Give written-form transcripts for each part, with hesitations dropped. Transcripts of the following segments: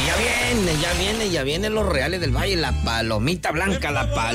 Ya vienen los Reales del Valle, la palomita blanca.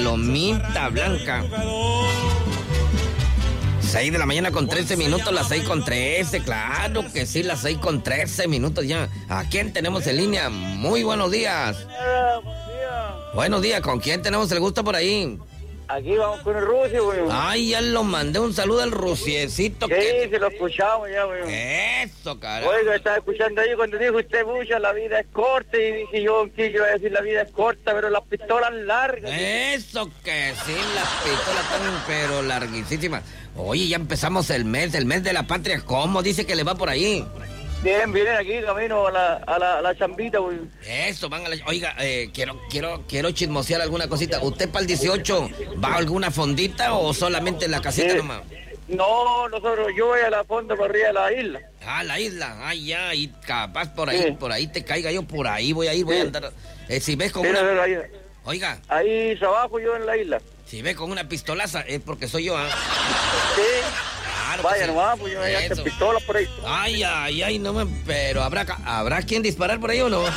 6 de la mañana con 13 minutos, las 6 con 13, claro que sí, las 6 con 13 minutos ya. ¿A quién tenemos en línea? Muy buenos días. Buenos días. Buenos días, ¿con quién tenemos el gusto por ahí? Aquí vamos con el Rucio, güey. Ay, ya lo mandé un saludo al Ruciecito. Sí, se lo escuchamos ya, güey. Eso, carajo. Oiga, estaba escuchando ahí cuando dijo usted, mucha, la vida es corta, y dije yo, ¿qué iba a decir? La vida es corta, pero las pistolas largas. Eso que sí, las pistolas están pero larguísimas. Oye, ya empezamos el mes de la patria. ¿Cómo dice que le va por ahí? Bien, vienen aquí camino a la chambita, güey. Eso, van a la... Oiga, quiero chismosear alguna cosita. ¿Usted para el 18 va a alguna fondita o solamente en la casita nomás? No, yo voy a la fonda por arriba de la isla. Ah, la isla. Ah, ya, y capaz por ahí te caiga yo, por ahí voy a ir, voy a andar. Si ves con una... Oiga. Ahí trabajo yo en la isla. Si ves con una pistolaza es porque soy yo, ¿ah? Sí. Claro, vaya nomás, pues yo me llevo pistolas por ahí. Ay, no me... Pero ¿habrá quien disparar por ahí o no?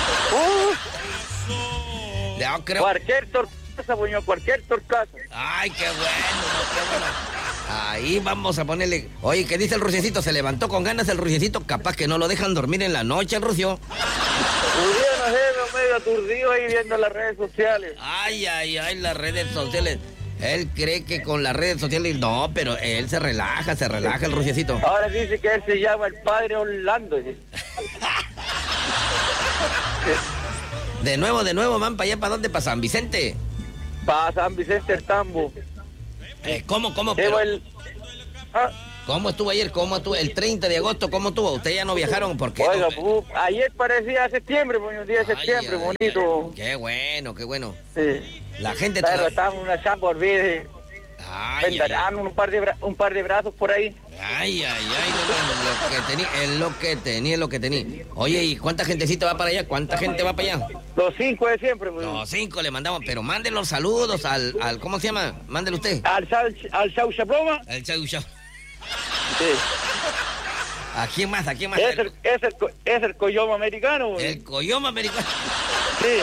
Creo... Cualquier torcaza, pues cualquier torcaza. Ay, qué bueno. Ahí vamos a ponerle... Oye, ¿qué dice el Ruciecito? Se levantó con ganas el Ruciecito. Capaz que no lo dejan dormir en la noche, el Rucio. No sé, medio aturdido ahí viendo las redes sociales. Ay, las redes sociales. Él cree que con las redes sociales... No, pero él se relaja el Ruciecito. Ahora dice que él se llama el padre Orlando. De nuevo, man, para allá, ¿para dónde? ¿Para San Vicente? Para San Vicente el Tambo. ¿Cómo? Pero... ¿Ah? ¿Cómo estuvo ayer? ¿Cómo estuvo el 30 de agosto? ¿Cómo estuvo? ¿Ustedes ya no viajaron? ¿Por qué? Oiga, ayer parecía septiembre, un día de septiembre, bonito. Qué bueno. Sí. La gente... Pero estábamos en una chamba, olvide. Un par de brazos por ahí. Lo que tenía. Oye, ¿y cuánta gentecita va para allá? ¿Cuánta gente va para allá? Los 5 de siempre, pues. Los 5 le mandamos, pero manden los saludos al ¿cómo se llama? Mándelo usted. Al Chauchaploma. Al Chaucha. Sí. ¿A quién más? Es el coyoma americano, güey. El coyoma americano. Sí.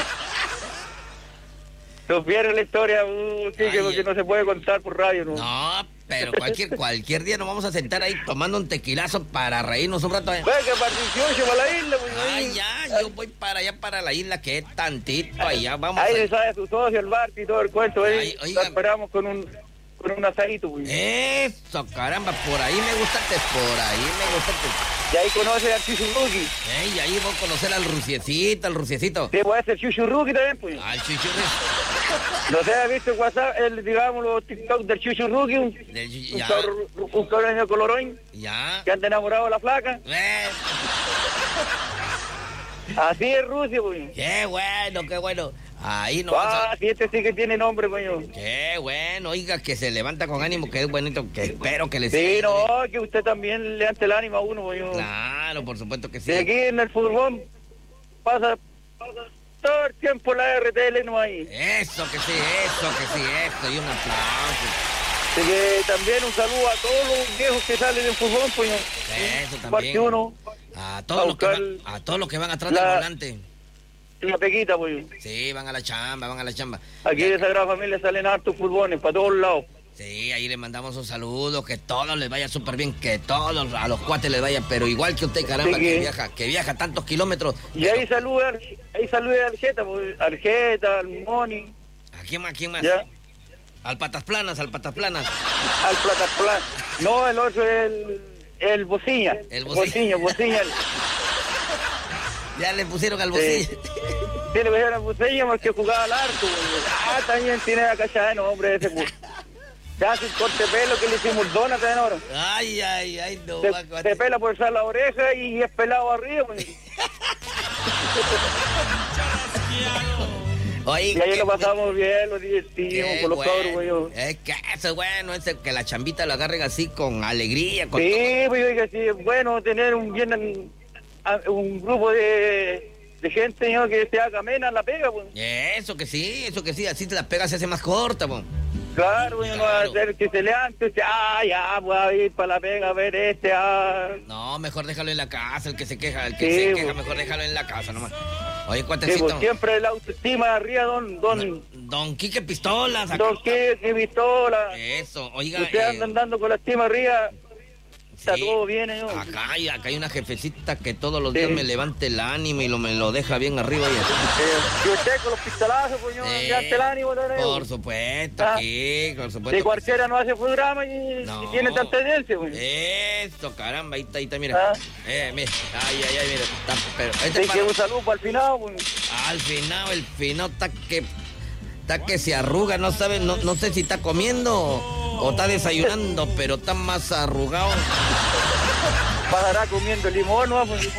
Supieron la historia, porque no se puede contar por radio, ¿no? No, pero cualquier día nos vamos a sentar ahí tomando un tequilazo para reírnos un rato. Venga, para 18 para la isla, güey. Yo voy para allá, para la isla, que es tantito allá, vamos. Ahí le sale su socio, el bar y todo el cuento, ahí. Lo esperamos con un asadito, güey. Eso, caramba, por ahí me gustaste. Y ahí conoce al Chuchurruki. Y ahí voy a conocer al Ruciecito. Sí, voy a ser Chuchurruki también, pues. Al Chuchurruki. No sé, ¿has visto el WhatsApp, digamos, los TikTok del Chuchurruki? Un cabrón colorón. Ya. Que anda enamorado de la flaca. Así es Rusia, pues. Qué bueno. Ahí no sí, este sí que tiene nombre, coño. Qué bueno, oiga, que se levanta con ánimo, que es bonito, que espero que le siga. Sí, no, que usted también le ante el ánimo a uno, coño. Claro, por supuesto que sí. Y aquí en el fútbol pasa todo el tiempo la RTL no hay. Eso que sí, y un aplauso. Así que también un saludo a todos los viejos que salen del fútbol, coño. Eso también. A todos los que van atrás del volante. La pequita, pues. Sí, van a la chamba. Aquí de Sagrada Familia salen hartos fútboles para todos lados. Sí, ahí le mandamos un saludo, que todos les vaya súper bien, que todos a los cuates les vaya, pero igual que usted, caramba, sí, que viaja tantos kilómetros. Y pero... ahí salude a Arjeta, pues, al Moni. ¿A quién más? ¿Ya? Al Patas Planas. Al Patas Planas. No, el otro es el Bociña. El Bociña. Ya le pusieron al Bociña. Sí, le pusieron al Bociña porque jugaba al arco. También tiene la cachada de nombre ese. Se hace un corte de pelo que le hicimos dona también ahora. Ay, no. Se pela por usar la oreja y es pelado arriba. Pues. Oye, y ahí lo pasamos bien, lo divertimos con los cabros, güey. Es que eso es bueno, que la chambita lo agarren así con alegría. Con sí, pues oiga, sí, es bueno tener un grupo de gente, ¿no? Que se haga amena la pega, pues. Eso que sí, así la pega se hace más corta, pues. Claro, güey, no va a hacer que se levante, ya, voy a ir para la pega a ver No, mejor déjalo en la casa, el que se queja, se queja, mejor déjalo en la casa nomás. Oye, Sí, cuatecito. pues siempre la autoestima arriba, Don Quique Pistolas. don Quique Pistola. Eso, oiga. Ustedes andan dando con la estima arriba. Está sí, todo bien, ¿no? acá hay una jefecita que todos los Sí. días me levanta el ánimo y me lo deja bien arriba. Y usted con los pistolazos, pues yo, levanta el ánimo, ¿no? Por supuesto, Ah. sí, por supuesto. Si que cualquiera no hace programa y tiene tanta tendencia, pues. Eso, caramba, ahí está, mira. Ah. Mira. Ay, mira. Pero Así que un saludo para el final, pues. al final, el final está que se arruga, no sabe, no sé si está comiendo o está desayunando, pero está más arrugado. Pasará comiendo limón, ¿no? Pues.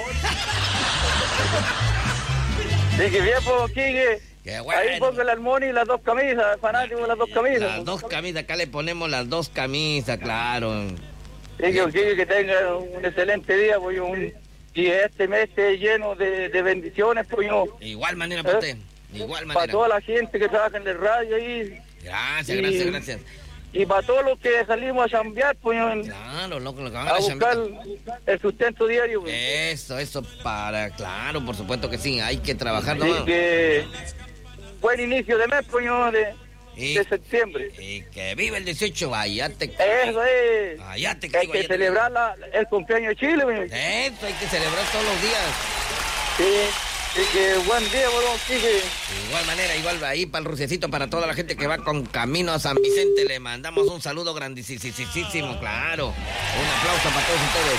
Sí, que bien, pues, Quique. Qué bueno. Ahí ponga el armón y las dos camisas, fanático de las dos camisas. Las dos camisas, acá le ponemos las dos camisas, claro. Sí, que tenga un excelente día, pues, y este mes esté lleno de bendiciones, pues, Igual manera para usted, igual para manera. toda la gente que trabaja en el radio ahí, Gracias. y para todos los que salimos a chambear, pues, Claro, loco, lo que van a buscar el sustento diario, pues. Eso claro, por supuesto que sí, hay que trabajar, Así ¿no? que buen inicio de mes, pues, de septiembre. Y que vive el 18, allá te Eso es. Allá te Hay caigo, que allá te celebrar el cumpleaños de Chile, pues. Eso hay que celebrar todos los días. Sí. Así que buen día, don Quique. De igual manera, igual ahí para el Rucecito, para toda la gente que va con camino a San Vicente, le mandamos un saludo grandísimo, claro. Un aplauso para todos ustedes.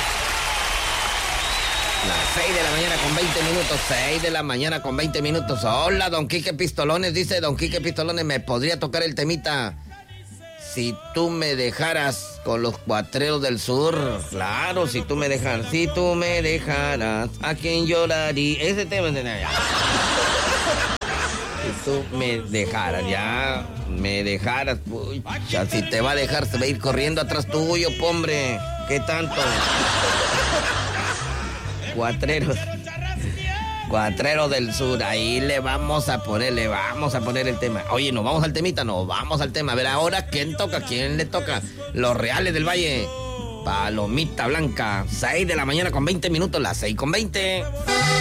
Las 6 de la mañana con 20 minutos, 6 de la mañana con 20 minutos. Hola, don Quique Pistolones, dice don Quique Pistolones, ¿me podría tocar el temita? Si tú me dejaras con los Cuatreros del Sur. Claro, si tú me dejaras, ¿a quién lloraría? Ese tema. Si tú me dejaras, pucha, si te va a dejar, se va a ir corriendo atrás tuyo, hombre. ¿Qué tanto? Cuatreros del Sur, ahí le vamos a poner el tema. Oye, ¿nos vamos al temita? No, vamos al tema. A ver, ahora, ¿quién le toca? Los Reales del Valle. Palomita Blanca, 6 de la mañana con 20 minutos, las 6 con 20.